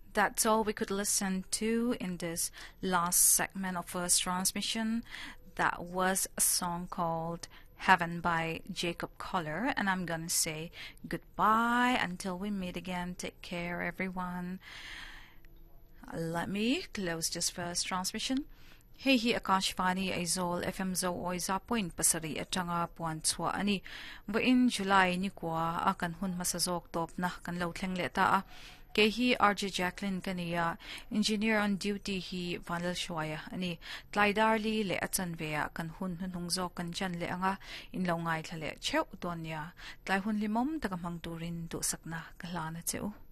That's all we could listen to in this last segment of first transmission. That was a song called Heaven by Jacob Collier, and I'm gonna say goodbye until we meet again. Take care, everyone. Let me close this first transmission. Hey hi Akashvani Aizol FM zo oiza point pasari atanga puan chwa ani wa in July ni kwa akan hun masazok top na kan lo thleng le ta ke hi RJ Jacqueline kania engineer on duty hi Vanal Shwaya ani Tlidarli le achan vea kan hun hunungzo kan chan le anga in lo ngai thlale cheu tonya tlai hun limom takamang turin tu sakna kalana cheu